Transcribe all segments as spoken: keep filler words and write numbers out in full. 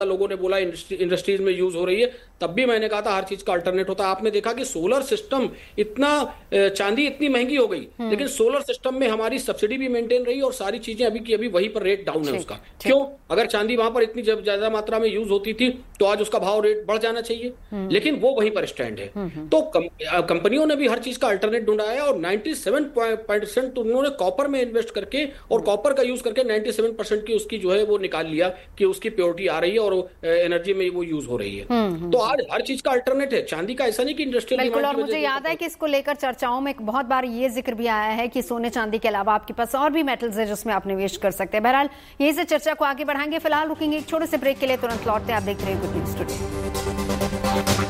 लोगों ने बोला इंडस्ट्रीज में यूज हो रही है, तब भी मैंने कहा था हर चीज का अल्टरनेट होता है। आपने देखा कि सोलर सिस्टम इतना, चांदी इतनी महंगी हो गई लेकिन सोलर सिस्टम में हमारी सब्सिडी भी मेंटेन रही और सारी चीजें अभी की अभी वही पर रेट डाउन है उसका। क्यों? अगर चांदी वहां पर इतनी ज्यादा मात्रा में यूज होती थी तो आज उसका भाव रेट बढ़ जाना चाहिए, लेकिन वो वहीं पर स्टैंड है। तो कंपनियों ने भी हर चीज का अल्टरनेट ढूंढा है और सत्तानवे परसेंट उन्होंने कॉपर में इन्वेस्ट करके और कॉपर का यूज करके सत्तानवे परसेंट की उसकी जो है वो निकाल लिया कि उसकी प्योरिटी आ रही है और एनर्जी में वो यूज हो रही है। तो आज हर चीज का अल्टरनेट है, चांदी का ऐसा नहीं कि इंडस्ट्रियल बिल्कुल। और मुझे याद है कि इसको लेकर चर्चाओं में बहुत बार ये जिक्र भी आया है कि सोने चांदी के अलावा आपके पास और भी मेटल्स है जिसमें आप निवेश कर सकते हैं। बहरहाल यही से चर्चा को आगे बढ़ाएंगे, फिलहाल रुकेंगे एक छोटे से ब्रेक के लिए, तुरंत लौटते हैं। आप देख रहे हैं गुड न्यूज टुडे।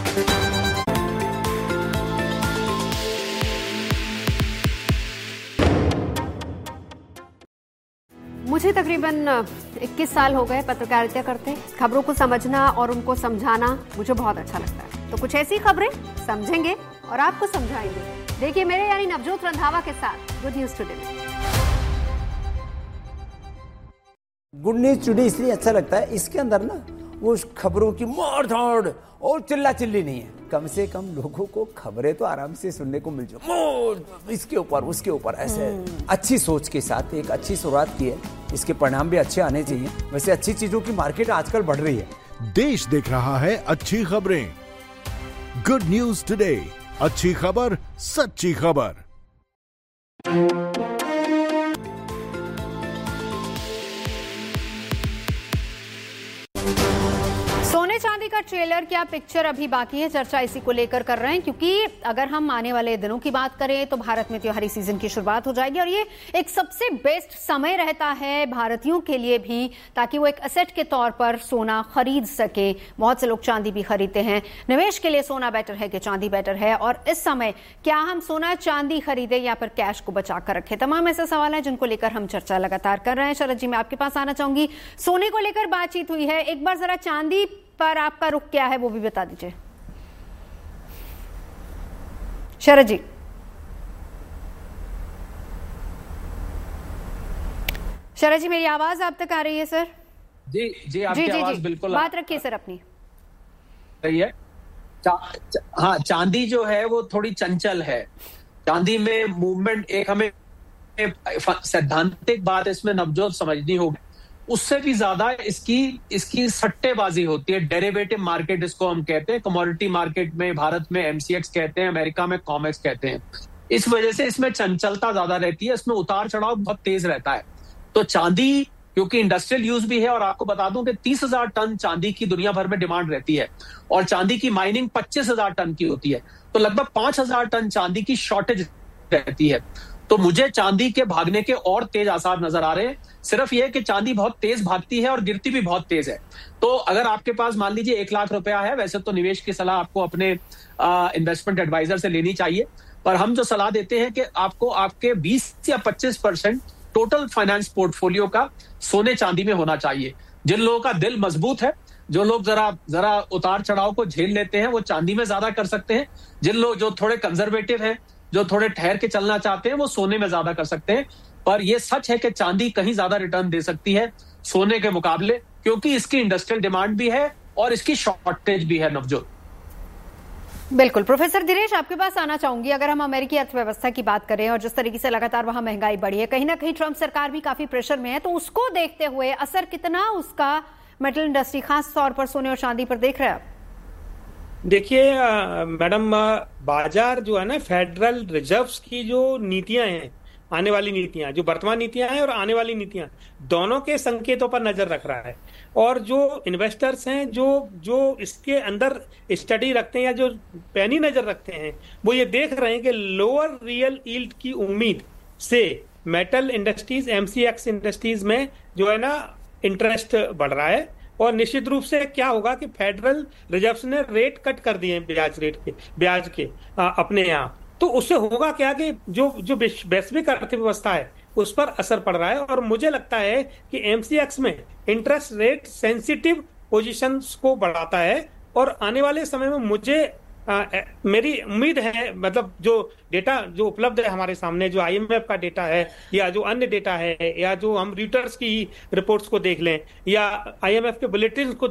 मुझे तकरीबन इक्कीस साल हो गए पत्रकारिता करते। खबरों को समझना और उनको समझाना मुझे बहुत अच्छा लगता है। तो कुछ ऐसी खबरें समझेंगे और आपको समझाएंगे। देखिए मेरे यानी नवजोत रंधावा के साथ गुड न्यूज टुडे में। गुड न्यूज टुडे इसलिए अच्छा लगता है, इसके अंदर ना वो खबरों की मार धाड़ और चिल्ला चिल्ली नहीं है। कम से कम लोगों को खबरें तो आराम से सुनने को मिल जाए, इसके ऊपर उसके ऊपर ऐसे अच्छी सोच के साथ एक अच्छी शुरुआत की है। इसके परिणाम भी अच्छे आने चाहिए। वैसे अच्छी चीजों की मार्केट आजकल बढ़ रही है। देश देख रहा है अच्छी खबरें। गुड न्यूज टुडे, अच्छी खबर सच्ची खबर। सोने चांदी का ट्रेलर क्या पिक्चर अभी बाकी है, चर्चा इसी को लेकर कर रहे हैं क्योंकि अगर हम आने वाले दिनों की बात करें तो भारत में त्योहारी सीजन की शुरुआत हो जाएगी और ये एक सबसे बेस्ट समय रहता है भारतीयों के लिए भी, ताकि वो एक असेट के तौर पर सोना खरीद सके। बहुत से लोग चांदी भी खरीदते हैं। निवेश के लिए सोना बेटर है कि चांदी बेटर है, और इस समय क्या हम सोना चांदी खरीदे या फिर कैश को बचा कर रखें? तमाम ऐसे सवाल हैं जिनको लेकर हम चर्चा लगातार कर रहे हैं। शरद जी, मैं आपके पास आना चाहूंगी। सोने को लेकर बातचीत हुई है, एक बार जरा चांदी पर आपका रुख क्या है वो भी बता दीजिए। शरद जी। शरद जी, मेरी आवाज आप तक आ रही है सर? जी जी, आपकी जी, आवाज जी, बिल्कुल बात रखिए सर अपनी। सही है। चा, चा, हाँ, चांदी जो है वो थोड़ी चंचल है। चांदी में मूवमेंट, एक हमें सैद्धांतिक बात इसमें नवजोत समझनी होगी, उससे भी ज्यादा इसकी इसकी सट्टेबाजी होती है। डेरिवेटिव मार्केट इसको हम कहते हैं। कमोडिटी मार्केट में भारत में एमसीएक्स कहते हैं, अमेरिका में कॉमेक्स कहते हैं। इस वजह से इसमें चंचलता ज्यादा रहती है, इसमें उतार चढ़ाव बहुत तेज रहता है। तो चांदी क्योंकि इंडस्ट्रियल यूज भी है, और आपको बता दूं कि तीस हजार टन चांदी की दुनिया भर में डिमांड रहती है और चांदी की माइनिंग पच्चीस हजार टन की होती है, तो लगभग पांच हजार टन चांदी की शॉर्टेज रहती है। तो मुझे चांदी के भागने के और तेज आसार नजर आ रहे हैं। सिर्फ ये कि चांदी बहुत तेज भागती है और गिरती भी बहुत तेज है। तो अगर आपके पास मान लीजिए एक लाख रुपया है, वैसे तो निवेश की सलाह आपको अपने इन्वेस्टमेंट एडवाइजर से लेनी चाहिए, पर हम जो सलाह देते हैं कि आपको आपके बीस या पच्चीस परसेंट टोटल फाइनेंस पोर्टफोलियो का सोने चांदी में होना चाहिए। जिन लोगों का दिल मजबूत है, जो लोग जरा जरा उतार चढ़ाव को झेल लेते हैं, वो चांदी में ज्यादा कर सकते हैं। जिन लोग जो थोड़े कंजर्वेटिव हैं, जो थोड़े ठहर के चलना चाहते हैं, वो सोने में ज्यादा कर सकते हैं। पर यह सच है कि चांदी कहीं ज्यादा रिटर्न दे सकती है सोने के मुकाबले, क्योंकि इसकी इंडस्ट्रियल डिमांड भी है और इसकी शॉर्टेज भी है। नवजोत। बिल्कुल। प्रोफेसर दिनेश, आपके पास आना चाहूंगी। अगर हम अमेरिकी अर्थव्यवस्था की बात करें और जिस तरीके से लगातार वहां महंगाई बढ़ी है, कहीं ना कहीं ट्रंप सरकार भी काफी प्रेशर में है, तो उसको देखते हुए असर कितना उसका मेटल इंडस्ट्री, खास तौर पर सोने और चांदी पर देख रहे हैं आप? देखिए मैडम, बाजार जो है ना, फेडरल रिजर्व्स की जो नीतियां हैं, आने वाली नीतियां, जो वर्तमान नीतियां हैं और आने वाली नीतियां, दोनों के संकेतों पर नजर रख रहा है। और जो इन्वेस्टर्स हैं, जो जो इसके अंदर स्टडी रखते हैं या जो पैनी नजर रखते हैं, वो ये देख रहे हैं कि लोअर रियल यील्ड की उम्मीद से मेटल इंडस्ट्रीज, एमसीएक्स इंडस्ट्रीज में जो है ना इंटरेस्ट बढ़ रहा है। और निश्चित रूप से क्या होगा कि फेडरल रिजर्व ने रेट कट कर दिए हैं, ब्याज रेट के, ब्याज के आ, अपने यहाँ। तो उससे होगा क्या कि जो जो वैश्विक अर्थव्यवस्था है उस पर असर पड़ रहा है। और मुझे लगता है कि एमसीएक्स में इंटरेस्ट रेट सेंसिटिव पोजीशंस को बढ़ाता है और आने वाले समय में मुझे आ, मेरी उम्मीद है, मतलब जो डेटा जो उपलब्ध है हमारे सामने, जो आईएमएफ का डेटा है या जो अन्य डेटा है, या जो हम रीटर्स की रिपोर्ट्स को देख लें या आईएमएफ के बुलेटिन को